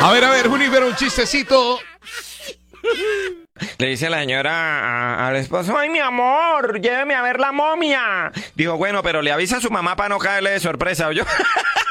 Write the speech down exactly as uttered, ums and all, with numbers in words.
A ver, a ver, Juniper, un chistecito. Le dice la señora a- al esposo, ay, mi amor, lléveme a ver la momia. Dijo, bueno, pero le avisa a su mamá para no caerle de sorpresa, ¿oyó?